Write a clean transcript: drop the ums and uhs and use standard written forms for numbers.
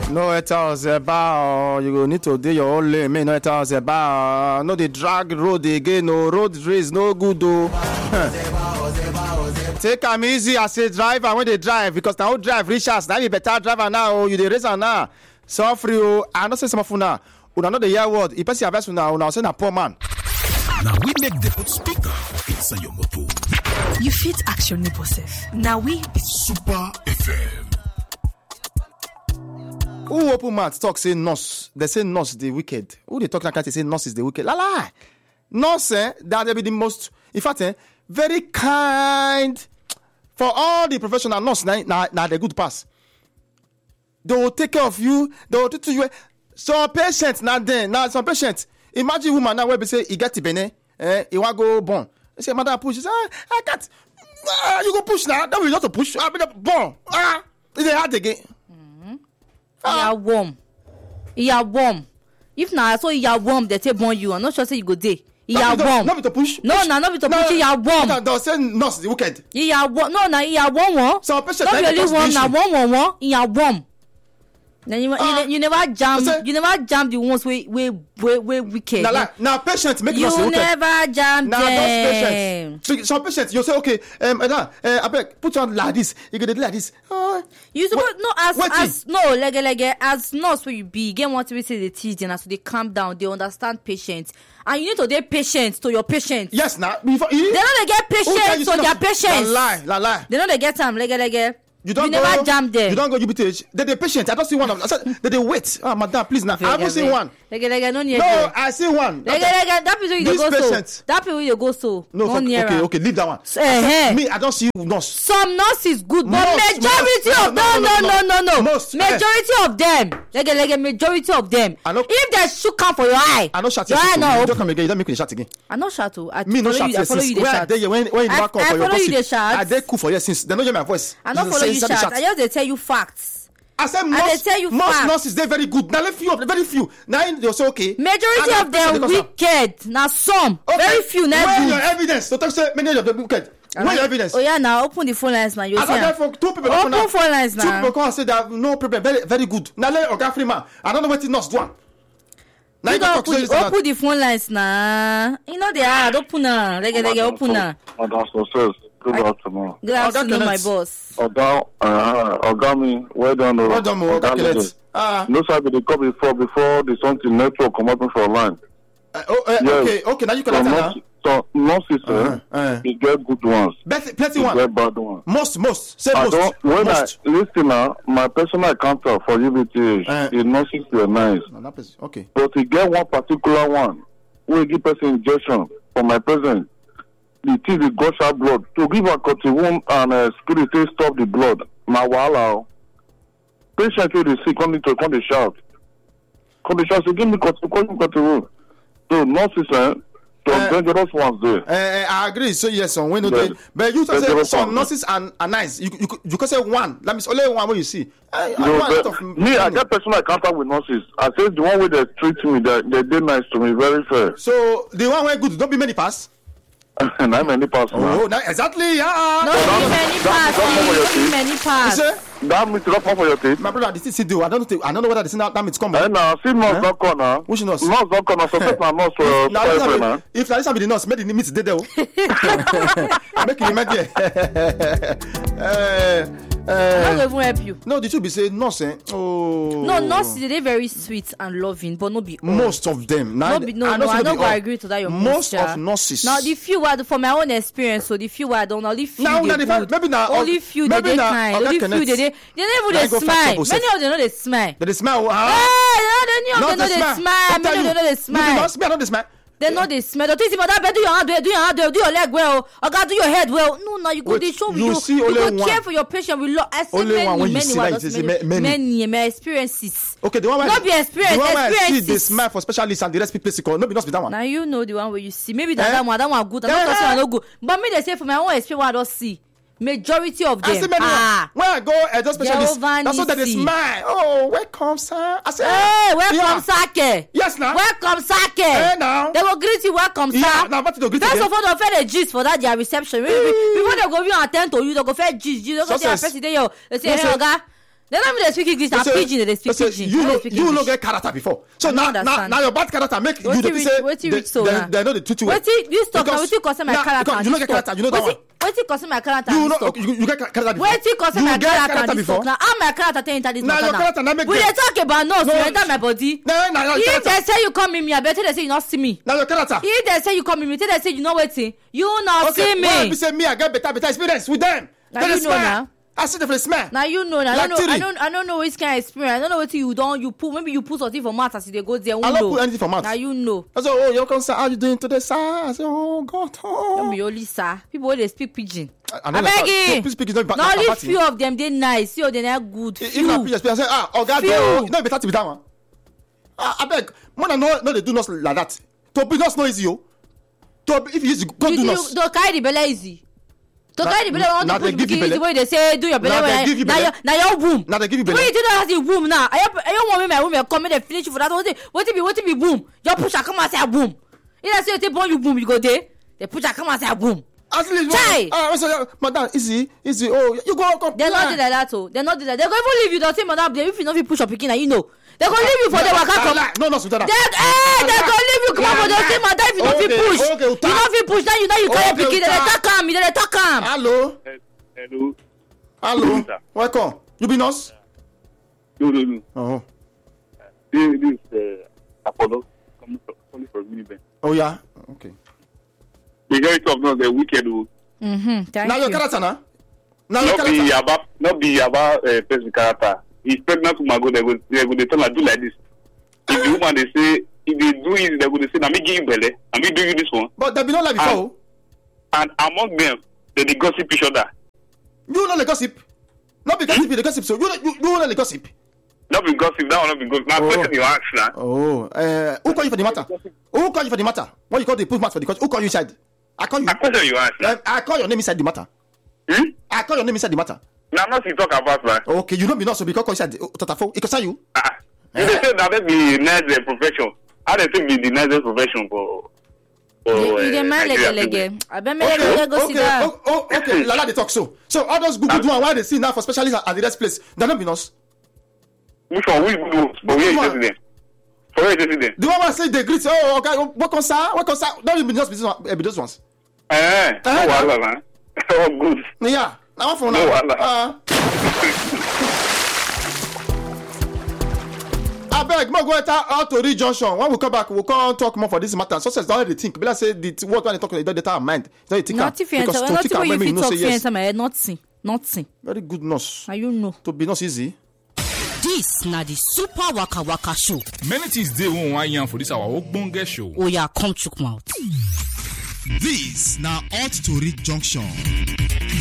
No else about you go need to do your own lane. No else about no the drag road again. No road race no good though. Take am easy as a driver when they drive because now drive reach us. Now you better driver now. You the racer now. So free. I don't say some of now. Una know the year word. If person advice now, una say na poor man. Now we make the speaker inside your motor. You fit action neighbor self. Now we Super FM. Who open mouth talk say nurse? They say nurse the wicked. Who they talk like that? They say nurse is the wicked. La la. Nurse, that they be the most. In fact, very kind for all the professional nurse. Now they good pass. They will take care of you. They will treat you. Some patients now then. Now some patients. Imagine woman now where they say he get the bene. He want go born. They say mother push. He say I can't. You go push now. That will not to push. I be born. It's hard again. You are warm. You are warm. If now so you are warm, they take born you. I'm not sure say you go day. You are warm. Not be to push. No, not be to push. You are warm. They say nurse the wicked. You are warm. No, you are warm. So patient not really warm. Now warm. You are warm. Then you never jam. You never jam the ones way wicked. Now patient make you nurse the wicked. You never jam now them. So some patients you say okay. I beg put on like this. You get it like this. You suppose no as nurse where you be. Again, what we say they teach them as they calm down. They understand patients. And you need to get patience to your patients. Yes, now before they don't get patience to their patients. Lie. They don't get them. You never jam them. You don't go UBTH. They're patient. I don't see one of them. I said, they wait. Oh, madam, please now. I haven't seen one. No, I see one. That people you go so. That people you go so. No, okay, leave that one. Me, I don't see nurse. Some nurses good, but majority of them, no. Majority of them, majority of them. If they shook up for your eye, I know shot. Your eye no. You don't come again. You don't make me shot again. I know shot. Me no shot. I follow you. When you back up for your gossip, I did cool for you since they know hear my voice. I don't follow you. I just they tell you facts. I said most nurses they very good. Now very few. Now they say okay. Majority of them wicked. Now some very few. Where your evidence? So talk say many of them wicked. Where your evidence? Oh yeah, now open the phone lines now. You see. Two people open phone lines now. Two people come and say that no problem. Very very good. Now let Oga Freeman. I don't know what nurse do. Now you don't open the phone lines now. You know they are open now. Open now. Good afternoon. Good afternoon, my boss. Oga me, well done. Oga. No, sir, they come before the something network come up for line. Okay. Now you can answer. So nurses, they get good ones. Plenty ones. Get bad ones. Most. Say most. When I listen now, my personal encounter for UBTH, the nurses were nice. Okay. But you get one particular one who give person injection for my present. The thing will gush out blood. To give a cut wound and spirit to stop the blood. Now, wow. Patient will sick, come to shout. So give me cut wound. So, nurses, dangerous ones there. I agree. So, yes, on window. But you say some nurses are nice. You can say one. That means only one what you see. I get personal encounter with nurses. I say the one way they treat me, they did nice to me, very fair. So, the one way good, don't be many pass. Not many pass. Exactly. Yeah. Not many pass. That means not for your tape. My brother, this is do. I don't know whether this is that means come. Now, see nurse not corner. Which nurse? Nurse not corner. So take my nurse for. If Larissa be the nurse, make the meet today though. Make you imagine. I'm not even help you. No, the truth be say nurse. No, nurses they very sweet and loving, but not be all. Most of them. I don't agree to that. Your most of nurses. Now the few are for my own experience. So the few I don't only few. Now maybe now only few they kind. Only few they never smile. Many of them know they smile. They smile. Many of them know they smile. Many of them know they smile. They know they smell. Don't think about that. Do your hand, do your leg well. Or God, do your head well. No, you go. They show you. You go care for your patient with love. I see many experiences. Okay, the one where not be experience. The one where I see they smile for specialists and the rest people sick. No, be not be that one. Now you know the one where you see. Maybe that one good. I'm not saying no good. But me they say for my own experience, I don't see. Majority of them. I see many when I go at those specialists, that's what they smile. Oh, welcome, sir. I say, hey, welcome, Sake. Yes, now. Welcome, Sake. Hey, now. They will greet you, welcome, sir. Yeah, now what to greet you? First of all, they'll fair the gist for that their reception. Before they go even attend to you, they'll go fair gist. They go to their president, they say, hey, Oga. They don't even speak English. They're pidgin. They speak pidgin. You no get character before. So now your bad character make you say they know the tutu. Wait, this talk. Wait till cause my character. You no get character. You know that one. Wait till cause my character. You get character before. Wait till cause my character before. Now I'm my character telling this matter. Now your character now make. We dey talk about nose. You enter my body. If they say you come in me, I better they say you not see me. Now your character. If they say you come in me, they say you not waiting. You not see me. Why say me? I get better experience with them. Now you know now. I see the smell. Now you know. I don't know which kind of experience. I don't know what you put. Maybe you put something for mouth as they go there. I don't put anything for mouth. Now you know. I say, oh, you're concerned. How you doing today, sir? I say, oh God. Don't be only sir. People they speak pidgin. I beg you. Speak is not bad. Only few of them they nice. Few of them are good. Even I pidgin, I say, oh God, you know better to be that one. I beg. More than no, they do not like that. To be not easy, yo. To if you easy, go do not. Don't carry the belly easy. To carry the belly, want to put the way they say do your belly. Now your boom. Now they give you belly. When you do that, you boom now. I don't want my women come and finish for that. What be boom? Your push come and say boom. If I say you born you boom, you go there. They push come and say boom. Chai. Madam, easy. Oh, you go come. They're not do like that. They're not do that. They're going to leave you. Don't say, madam, if you not push up again, you know. They're going to leave you for the waka. No, Sujana. They're going to leave you. Come on, don't say, madam, if you not push. You not push. Now you can't pick it. They talk calm. Hello. Welcome. You be nurse? No. Oh. This is Apollo coming from Miniben. Oh yeah. Okay. The guy talk now the wicked. Thank now you. Your character now. Not be about person character. He's pregnant with my go. They go tell her do like this. If the woman they say if they do it, they go say na me give you belly. Na me do you this one. But they be not like before. And among them, they gossip each other. You know the gossip. Not because the gossip. So you know the gossip. Not be gossip. That one not be gossip. Now question you ask now. Oh, who call you for the matter? Who call you for the matter? What you call the push match for the question? Who call you inside? I call you. I question you ask. I call your name inside the matter. I call your name inside the matter. Now I'm not to talk about man. Okay, you don't be not so because inside Tatafo. It can say you. You say that be next profession. How they think be the next profession for? You get mad like I bet me go sit down. Okay. Lala they talk so. So all those Google do and why they see now for specialists at the next place. They don't be nurse. Which one? Which Google? For where is it? For where is it? The one say they greet. Oh, okay. What concern? Don't even be nurse. Be those ones. Oh, good. Yeah. Now for now. I beg, go enter out to Reed Junction. When we come back, we'll come talk more for this matter. Success don't let it think. But let's say what when they talk, they don't have mind. They think. Not if you nothing. Very good nurse. You know. To be nurse easy. This na the Super Waka Waka show. Many things they won't yarn for this our ogbonge show. Oh yeah, come chook mouth. This now out to Reed Junction.